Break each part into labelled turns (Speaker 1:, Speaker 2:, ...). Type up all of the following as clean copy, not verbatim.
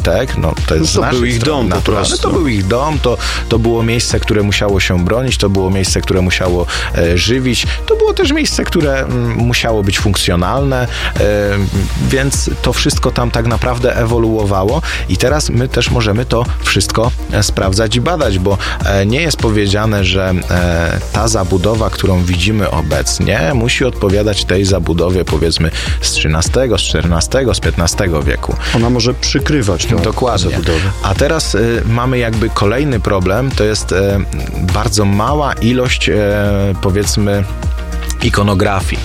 Speaker 1: Bibliatek, no to jest
Speaker 2: to był ich dom po prostu.
Speaker 1: To był ich dom, to było miejsce, które musiało się bronić, to było miejsce, które musiało żywić, to było też miejsce, które musiało być funkcjonalne, więc to wszystko tam tak naprawdę ewoluowało i teraz my też możemy to wszystko sprawdzać i badać, bo nie jest powiedziane, że ta zabudowa, którą widzimy obecnie, musi odpowiadać tej zabudowie, powiedzmy, z XIII, z XIV, z XV wieku.
Speaker 2: Ona może przykrywać tę zabudowę.
Speaker 1: A teraz mamy jakby kolejny problem, to jest bardzo mała ilość, powiedzmy, ikonografii.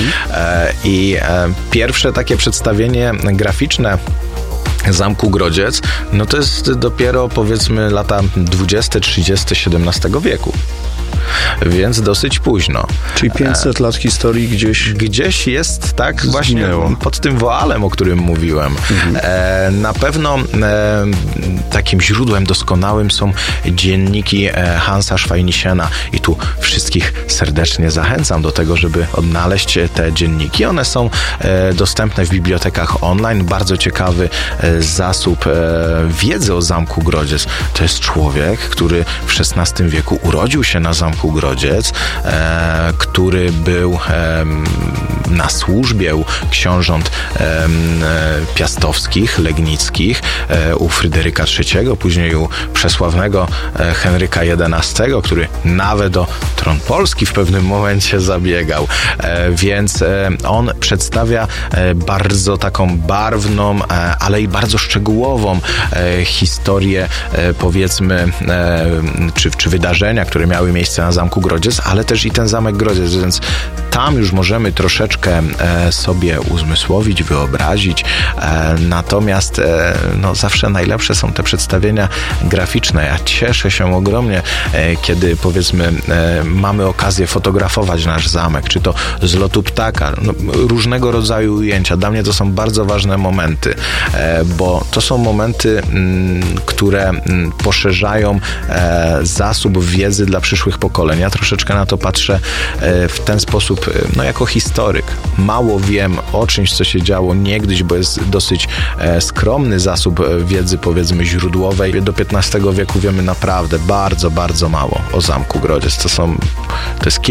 Speaker 1: I pierwsze takie przedstawienie graficzne Zamku Grodziec, no to jest dopiero, powiedzmy, lata 20, 30 XVII wieku. Więc dosyć późno.
Speaker 2: Czyli 500 lat historii
Speaker 1: gdzieś jest, tak, właśnie pod tym woalem, o którym mówiłem. Na pewno takim źródłem doskonałym są dzienniki Hansa Schweinisiena i tu wszystkich serdecznie zachęcam do tego, żeby odnaleźć te dzienniki. One są dostępne w bibliotekach online. Bardzo ciekawy zasób wiedzy o Zamku Grodziec. To jest człowiek, który w XVI wieku urodził się na Zamku Grodziec, który był na służbie u książąt piastowskich, legnickich, u Fryderyka III, później u przesławnego Henryka XI, który nawet o tron Polski w pewnym momencie zabiegał. Więc on przedstawia bardzo taką barwną, ale i bardzo szczegółową historię, powiedzmy, czy wydarzenia, które miały miejsce na Zamku Grodziec, ale też i ten Zamek Grodziec, więc tam już możemy troszeczkę sobie uzmysłowić, wyobrazić. Natomiast no, zawsze najlepsze są te przedstawienia graficzne. Ja cieszę się ogromnie, kiedy, powiedzmy, mamy okazję fotografować nasz zamek, czy to z lotu ptaka, no, różnego rodzaju ujęcia. Dla mnie to są bardzo ważne momenty, bo to są momenty, które poszerzają zasób wiedzy dla przyszłych pokoleń. Ja troszeczkę na to patrzę w ten sposób, no jako historyk. Mało wiem o czymś, co się działo niegdyś, bo jest dosyć skromny zasób wiedzy, powiedzmy, źródłowej. Do XV wieku wiemy naprawdę bardzo, bardzo mało o Zamku Grodziec. To jest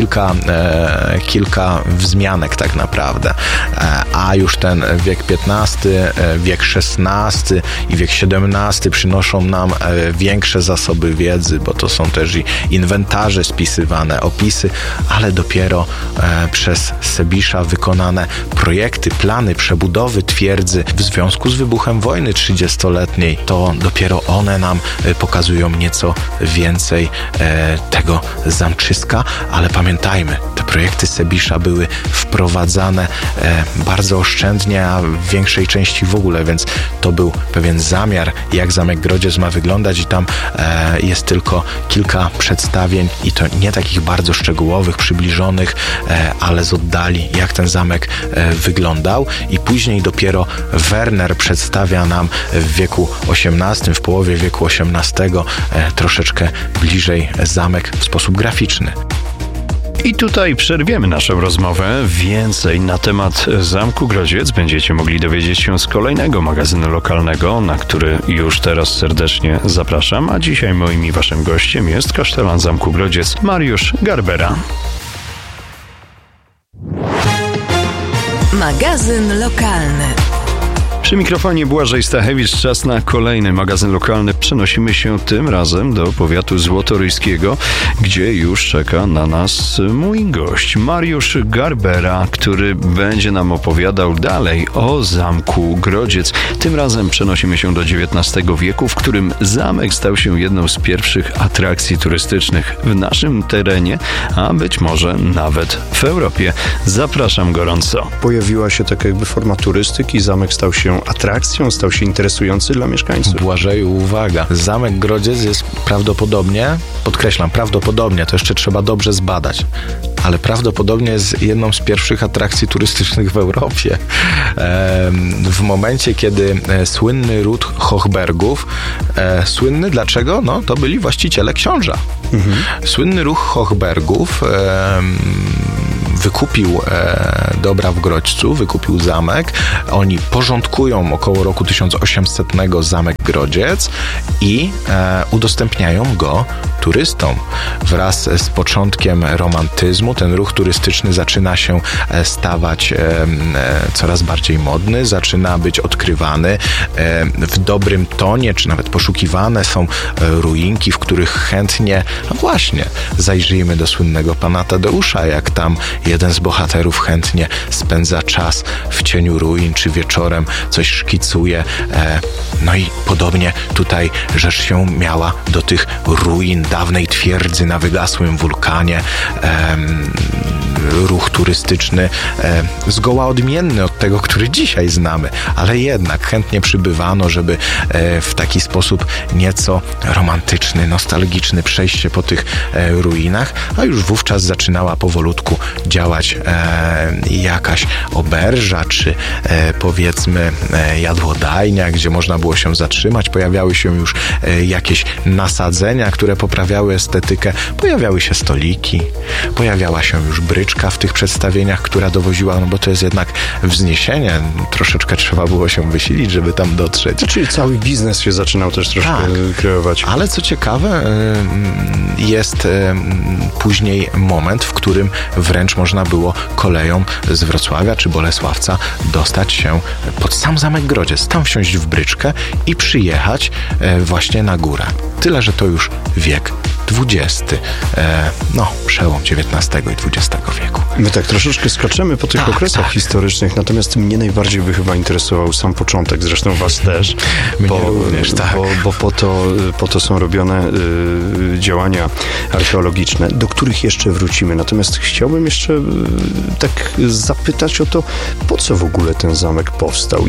Speaker 1: kilka wzmianek tak naprawdę. A już ten wiek XV, wiek XVI i wiek XVII przynoszą nam większe zasoby wiedzy, bo to są też i inwentarze spisywane, opisy, ale dopiero przez Sebisza wykonane projekty, plany przebudowy twierdzy w związku z wybuchem wojny 30-letniej, to dopiero one nam pokazują nieco więcej tego zamczyska, ale pamiętajmy, te projekty Sebisza były wprowadzane bardzo oszczędnie, a w większej części w ogóle, więc to był pewien zamiar, jak Zamek Grodziec ma wyglądać i tam jest tylko kilka przedstawień i to nie takich bardzo szczegółowych, przybliżonych, ale z oddali, jak ten zamek wyglądał i później dopiero Werner przedstawia nam w wieku XVIII, w połowie wieku XVIII troszeczkę bliżej zamek w sposób graficzny.
Speaker 2: I tutaj przerwiemy naszą rozmowę. Więcej na temat Zamku Grodziec będziecie mogli dowiedzieć się z kolejnego magazynu lokalnego, na który już teraz serdecznie zapraszam. A dzisiaj moim i waszym gościem jest kasztelan Zamku Grodziec Mariusz Garbera.
Speaker 3: Magazyn lokalny.
Speaker 2: Przy mikrofonie Błażej Stachewicz, czas na kolejny magazyn lokalny. Przenosimy się tym razem do powiatu złotoryjskiego, gdzie już czeka na nas mój gość, Mariusz Garbera, który będzie nam opowiadał dalej o Zamku Grodziec. Tym razem przenosimy się do XIX wieku, w którym zamek stał się jedną z pierwszych atrakcji turystycznych w naszym terenie, a być może nawet w Europie. Zapraszam gorąco. Pojawiła się taka jakby forma turystyki, zamek stał się atrakcją, stał się interesujący dla mieszkańców.
Speaker 1: Błażeju, uwaga. Zamek Grodziec jest prawdopodobnie, podkreślam, prawdopodobnie, to jeszcze trzeba dobrze zbadać, ale prawdopodobnie jest jedną z pierwszych atrakcji turystycznych w Europie. W momencie, kiedy słynny ród Hochbergów, słynny dlaczego? No, to byli właściciele książa. Słynny ruch Hochbergów wykupił dobra w Grodźcu, wykupił zamek. Oni porządkują około roku 1800 zamek Grodziec i udostępniają go turystom. Wraz z początkiem romantyzmu ten ruch turystyczny zaczyna się stawać coraz bardziej modny, zaczyna być odkrywany w dobrym tonie, czy nawet poszukiwane są ruinki, w których chętnie, no właśnie, zajrzyjmy do słynnego pana Tadeusza, jak tam jeden z bohaterów chętnie spędza czas w cieniu ruin, czy wieczorem coś szkicuje. No i podobnie tutaj rzecz się miała do tych ruin dawnej twierdzy na wygasłym wulkanie. Ruch turystyczny zgoła odmienny od tego, który dzisiaj znamy, ale jednak chętnie przybywano, żeby w taki sposób nieco romantyczny, nostalgiczny przejść się po tych ruinach, a już wówczas zaczynała powolutku działać jakaś oberża, czy powiedzmy jadłodajnia, gdzie można było się zatrzymać. Pojawiały się już jakieś nasadzenia, które poprawiały estetykę. Pojawiały się stoliki, pojawiała się już bryczka w tych przedstawieniach, która dowoziła, no bo to jest jednak wzniesienie. Troszeczkę trzeba było się wysilić, żeby tam dotrzeć.
Speaker 2: Czyli cały biznes się zaczynał też troszkę kreować.
Speaker 1: Ale co ciekawe, jest później moment, w którym wręcz można było koleją z Wrocławia czy Bolesławca dostać się pod sam Zamek Grodziec, tam wsiąść w bryczkę i przyjechać właśnie na górę. Tyle, że to już wiek XX, przełom XIX i XX wieku.
Speaker 2: My tak troszeczkę skaczemy po tych okresach historycznych, natomiast mnie najbardziej by chyba interesował sam początek, zresztą was też.
Speaker 1: Mnie również, tak.
Speaker 2: Bo po to są robione działania archeologiczne, do których jeszcze wrócimy. Natomiast chciałbym jeszcze tak zapytać o to, po co w ogóle ten zamek powstał?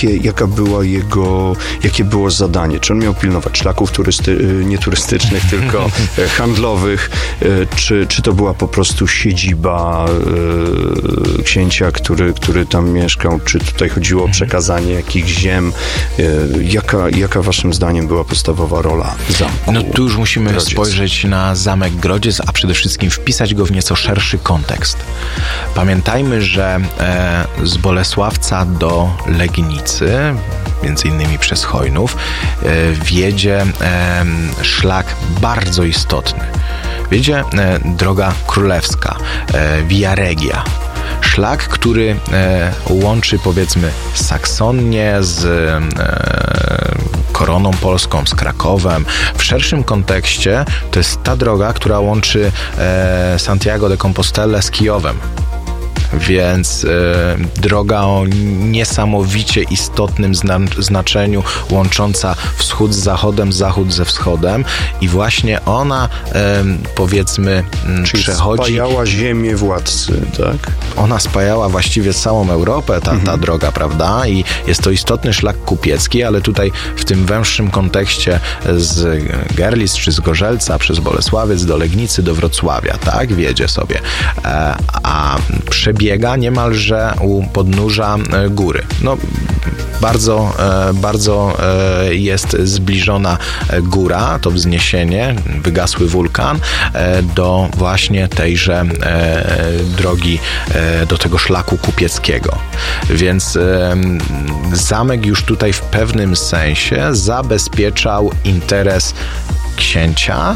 Speaker 2: Jakie było zadanie? Czy on miał pilnować szlaków nie turystycznych, tylko handlowych? Czy to była po prostu siedziba księcia, który tam mieszkał? Czy tutaj chodziło o przekazanie jakichś ziem? Jaka waszym zdaniem była podstawowa rola zamku?
Speaker 1: No tu już musimy spojrzeć na Zamek Grodziec, a przede wszystkim wpisać go w nieco szerszy kontekst. Pamiętajmy, że z Bolesławca do Legnicy, między innymi przez Chojnów, wiedzie szlak bardzo istotny. Wiedzie droga królewska, Via Regia. Szlak, który łączy, powiedzmy, Saksonię z Koroną Polską, z Krakowem. W szerszym kontekście to jest ta droga, która łączy Santiago de Compostela z Kijowem. Więc droga o niesamowicie istotnym znaczeniu, łącząca wschód z zachodem, zachód ze wschodem, i właśnie ona, powiedzmy,
Speaker 2: czyli
Speaker 1: przechodzi...
Speaker 2: spajała ziemię władcy, tak?
Speaker 1: Ona spajała właściwie całą Europę, ta droga, prawda? I jest to istotny szlak kupiecki, ale tutaj w tym węższym kontekście z Görlitz czy z Gorzelca przez Bolesławiec do Legnicy, do Wrocławia, tak? Wiedzie sobie. A przebiega niemalże u podnóża góry. No, bardzo jest zbliżona góra, to wzniesienie, wygasły wulkan, do właśnie tejże drogi, do tego szlaku kupieckiego. Więc zamek już tutaj w pewnym sensie zabezpieczał interes księcia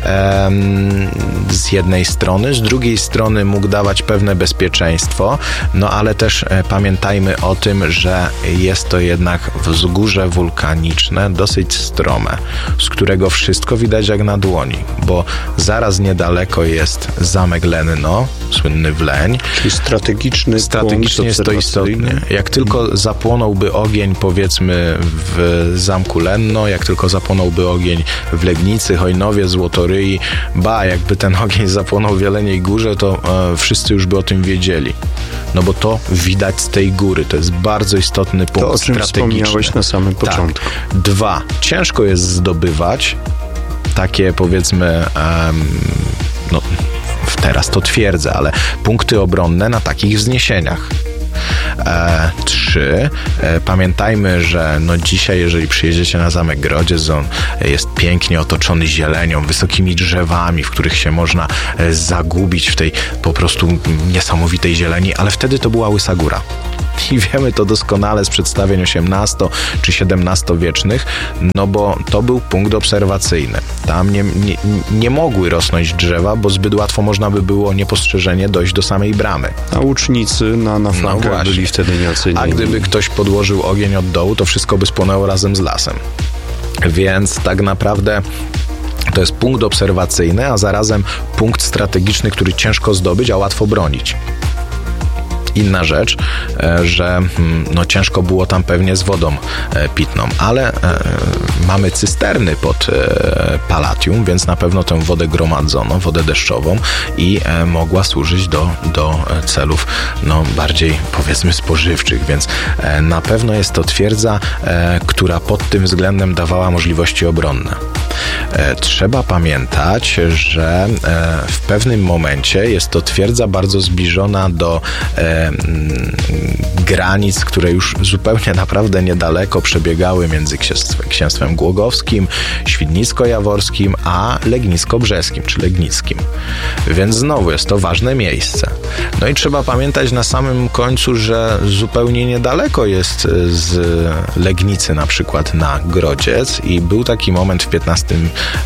Speaker 1: z jednej strony, z drugiej strony mógł dawać pewne bezpieczeństwo, no ale też pamiętajmy o tym, że jest to jednak wzgórze wulkaniczne, dosyć strome, z którego wszystko widać jak na dłoni, bo zaraz niedaleko jest Zamek Lenno, słynny Wleń.
Speaker 2: Czyli strategicznie
Speaker 1: jest to istotne. Jak tylko zapłonąłby ogień, powiedzmy, w Zamku Lenno, jak tylko zapłonąłby ogień w Legnicy, Chojnowie, Złotoryi, jakby ten ogień zapłonął w Jeleniej Górze, to wszyscy już by o tym wiedzieli. No bo to widać z tej góry. To jest bardzo istotny punkt
Speaker 2: to, o czym
Speaker 1: strategiczny.
Speaker 2: Wspomniałeś na samym początku.
Speaker 1: Tak. 2. Ciężko jest zdobywać takie, powiedzmy, teraz to twierdzę, ale punkty obronne na takich wzniesieniach. 3. Pamiętajmy, że no dzisiaj, jeżeli przyjedziecie na Zamek Grodziec, on jest pięknie otoczony zielenią, wysokimi drzewami, w których się można zagubić w tej po prostu niesamowitej zieleni, ale wtedy to była Łysa Góra. I wiemy to doskonale z przedstawień XVIII czy XVII-wiecznych, no bo to był punkt obserwacyjny. Tam nie mogły rosnąć drzewa, bo zbyt łatwo można by było niepostrzeżenie dojść do samej bramy.
Speaker 2: A łucznicy na flankach byli wtedy nieocenieni.
Speaker 1: A gdyby ktoś podłożył ogień od dołu, to wszystko by spłonęło razem z lasem. Więc tak naprawdę to jest punkt obserwacyjny, a zarazem punkt strategiczny, który ciężko zdobyć, a łatwo bronić. Inna rzecz, że no ciężko było tam pewnie z wodą pitną, ale mamy cysterny pod Palatium, więc na pewno tę wodę gromadzono, wodę deszczową i mogła służyć do celów no bardziej powiedzmy spożywczych, więc na pewno jest to twierdza, która pod tym względem dawała możliwości obronne. Trzeba pamiętać, że w pewnym momencie jest to twierdza bardzo zbliżona do granic, które już zupełnie naprawdę niedaleko przebiegały między księstwem głogowskim, świdnicko-jaworskim, a legnicko-brzeskim, czy legnickim. Więc znowu jest to ważne miejsce. No i trzeba pamiętać na samym końcu, że zupełnie niedaleko jest z Legnicy na przykład na Grodziec i był taki moment w XV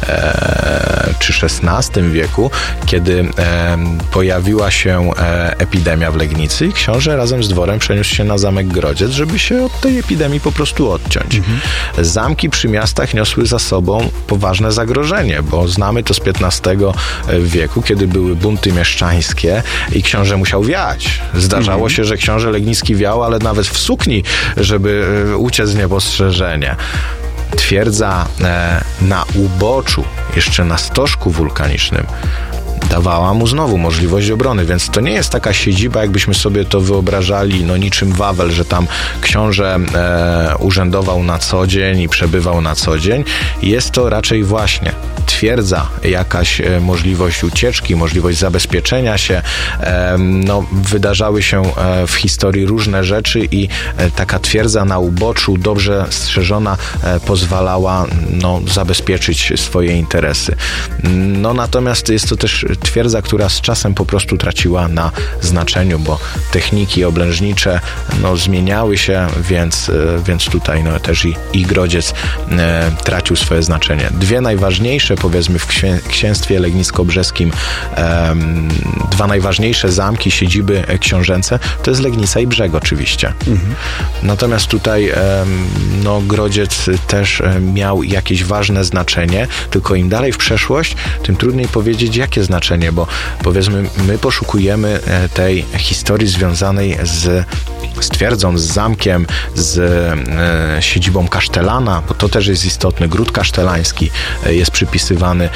Speaker 1: czy XVI wieku, kiedy pojawiła się epidemia w Legnicy i książę razem z dworem przeniósł się na Zamek Grodziec, żeby się od tej epidemii po prostu odciąć. Zamki przy miastach niosły za sobą poważne zagrożenie, bo znamy to z XV wieku, kiedy były bunty mieszczańskie i książę musiał wiać. Zdarzało się, że książę legnicki wiał, ale nawet w sukni, żeby uciec niepostrzeżenie. Twierdza na uboczu, jeszcze na stożku wulkanicznym, dawała mu znowu możliwość obrony, więc to nie jest taka siedziba, jakbyśmy sobie to wyobrażali, no niczym Wawel, że tam książę urzędował na co dzień i przebywał na co dzień. Jest to raczej właśnie twierdza, jakaś możliwość ucieczki, możliwość zabezpieczenia się. No, wydarzały się w historii różne rzeczy i taka twierdza na uboczu, dobrze strzeżona, pozwalała no, zabezpieczyć swoje interesy. No, natomiast jest to też twierdza, która z czasem po prostu traciła na znaczeniu, bo techniki oblężnicze no, zmieniały się, więc tutaj no, też i Grodziec tracił swoje znaczenie. Dwie najważniejsze, powiedzmy w księstwie legnicko-brzeskim, dwa najważniejsze zamki, siedziby książęce, to jest Legnica i Brzeg oczywiście. Natomiast tutaj no, Grodziec też miał jakieś ważne znaczenie, tylko im dalej w przeszłość, tym trudniej powiedzieć, jakie znaczenie, bo powiedzmy, my poszukujemy tej historii związanej z twierdzą, z zamkiem, z siedzibą kasztelana, bo to też jest istotne. Gród kasztelański jest przypisywany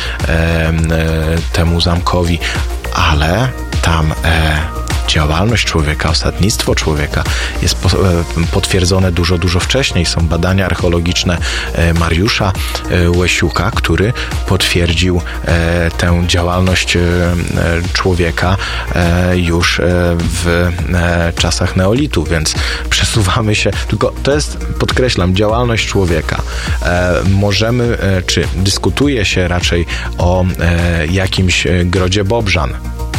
Speaker 1: temu zamkowi, ale tam działalność człowieka, osadnictwo człowieka jest potwierdzone dużo wcześniej. Są badania archeologiczne Mariusza Łesiuka, który potwierdził tę działalność człowieka już w czasach neolitu, więc przesuwamy się, tylko to jest, podkreślam, działalność człowieka. Możemy, czy dyskutuje się raczej o jakimś grodzie Bobrzan.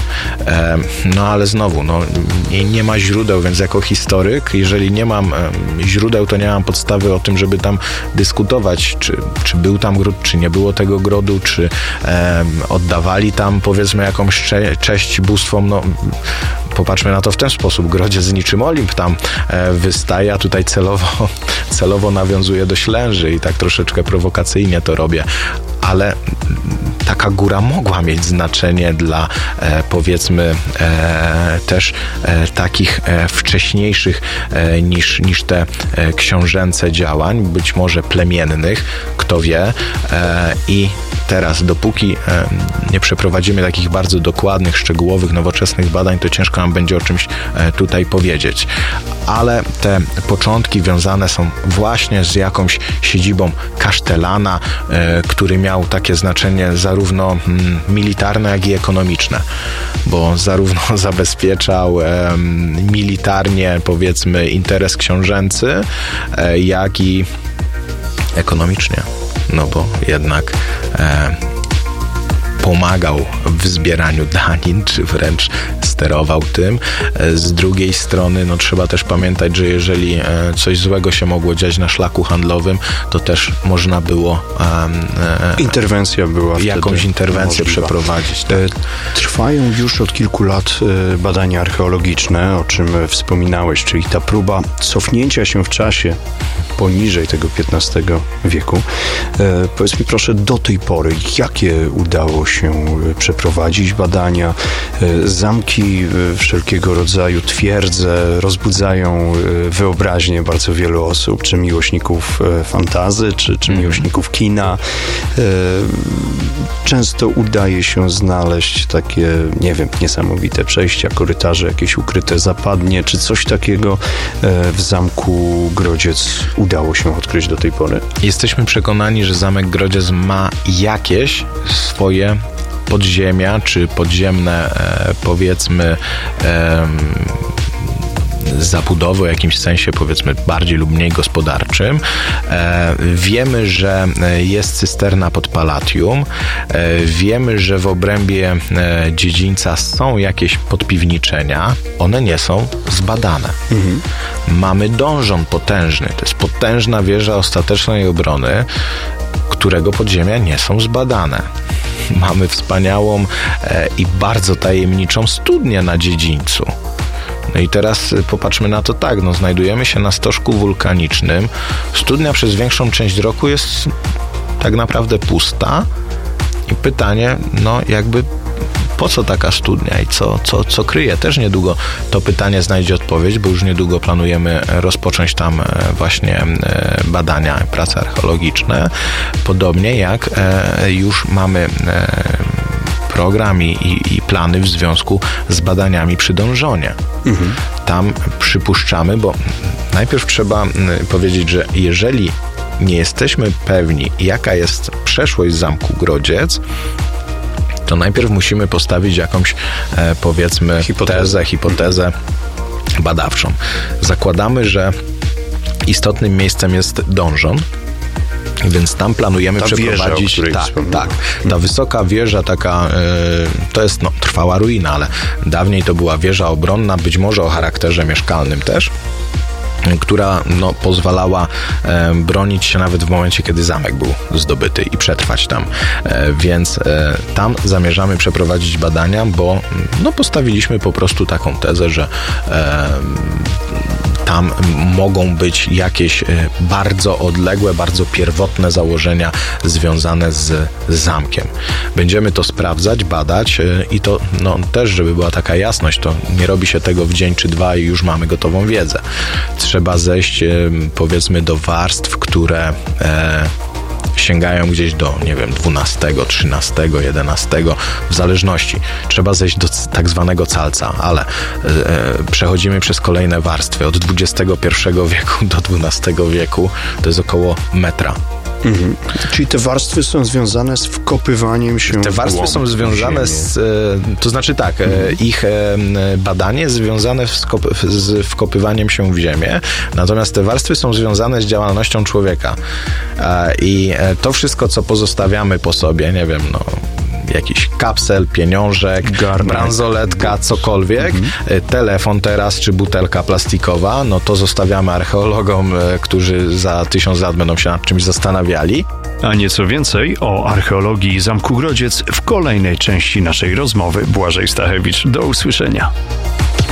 Speaker 1: No ale znowu, no, nie ma źródeł, więc jako historyk, jeżeli nie mam źródeł, to nie mam podstawy o tym, żeby tam dyskutować, czy był tam gród, czy nie było tego grodu, czy oddawali tam powiedzmy jakąś cześć bóstwom. No, popatrzmy na to w ten sposób. Grodziec niczym Olimp tam wystaje, a tutaj celowo nawiązuje do Ślęży i tak troszeczkę prowokacyjnie to robię, ale taka góra mogła mieć znaczenie dla powiedzmy też takich wcześniejszych niż te książęce działań, być może plemiennych, kto wie. I teraz, dopóki nie przeprowadzimy takich bardzo dokładnych, szczegółowych, nowoczesnych badań, to ciężko nam będzie o czymś tutaj powiedzieć. Ale te początki wiązane są właśnie z jakąś siedzibą kasztelana, który miał takie znaczenie zarówno militarne, jak i ekonomiczne, bo zarówno zabezpieczał militarnie, powiedzmy, interes książęcy, jak i ekonomicznie, no bo jednak pomagał w zbieraniu danin, czy wręcz sterował tym. Z drugiej strony, no trzeba też pamiętać, że jeżeli coś złego się mogło dziać na szlaku handlowym, to też można było
Speaker 2: interwencja była
Speaker 1: jakąś interwencję możliwa przeprowadzić. Tak.
Speaker 2: Trwają już od kilku lat badania archeologiczne, o czym wspominałeś, czyli ta próba cofnięcia się w czasie poniżej tego XV wieku. Powiedz mi proszę, do tej pory, jakie udało się przeprowadzić badania? Zamki wszelkiego rodzaju, twierdze rozbudzają wyobraźnię bardzo wielu osób, czy miłośników fantazy, czy miłośników kina. Często udaje się znaleźć takie, nie wiem, niesamowite przejścia, korytarze, jakieś ukryte zapadnie, czy coś takiego w Zamku Grodziec udało się odkryć do tej pory?
Speaker 1: Jesteśmy przekonani, że Zamek Grodziec ma jakieś swoje podziemia, czy podziemne, powiedzmy, zabudowy o jakimś sensie, powiedzmy, bardziej lub mniej gospodarczym. Wiemy, że jest cysterna pod Palatium. Wiemy, że w obrębie dziedzińca są jakieś podpiwniczenia. One nie są zbadane. Mamy donżon potężny. To jest potężna wieża ostatecznej obrony, którego podziemia nie są zbadane. Mamy wspaniałą i bardzo tajemniczą studnię na dziedzińcu. No i teraz popatrzmy na to tak, no znajdujemy się na stożku wulkanicznym. Studnia przez większą część roku jest tak naprawdę pusta i pytanie, no jakby po co taka studnia i co kryje? Też niedługo to pytanie znajdzie odpowiedź, bo już niedługo planujemy rozpocząć tam właśnie badania, prace archeologiczne. Podobnie jak już mamy program i plany w związku z badaniami przy Donżonie. Tam przypuszczamy, bo najpierw trzeba powiedzieć, że jeżeli nie jesteśmy pewni, jaka jest przeszłość Zamku Grodziec, to najpierw musimy postawić jakąś, powiedzmy, hipotezę badawczą. Zakładamy, że istotnym miejscem jest donżon, więc tam planujemy przeprowadzić... Ta wysoka wieża, taka, to jest trwała ruina, ale dawniej to była wieża obronna, być może o charakterze mieszkalnym też, która pozwalała bronić się nawet w momencie, kiedy zamek był zdobyty i przetrwać tam. Więc tam zamierzamy przeprowadzić badania, bo postawiliśmy po prostu taką tezę, że tam mogą być jakieś bardzo odległe, bardzo pierwotne założenia związane z zamkiem. Będziemy to sprawdzać, badać i to też, żeby była taka jasność, to nie robi się tego w dzień czy dwa i już mamy gotową wiedzę. Trzeba zejść, powiedzmy, do warstw, które sięgają gdzieś do, nie wiem, 12, 13, 11, w zależności. Trzeba zejść do tak zwanego calca, ale przechodzimy przez kolejne warstwy. Od XXI wieku do XII wieku to jest około metra.
Speaker 2: Czyli te warstwy są związane z wkopywaniem się
Speaker 1: Te warstwy są związane z... To znaczy tak, ich badanie jest związane z wkopywaniem się w ziemię, natomiast te warstwy są związane z działalnością człowieka. I to wszystko, co pozostawiamy po sobie, nie wiem, jakiś kapsel, pieniążek, bransoletka, cokolwiek, telefon teraz, czy butelka plastikowa, to zostawiamy archeologom, którzy za 1000 lat będą się nad czymś zastanawiali.
Speaker 2: A nieco więcej o archeologii Zamku Grodziec w kolejnej części naszej rozmowy. Błażej Stachewicz, do usłyszenia.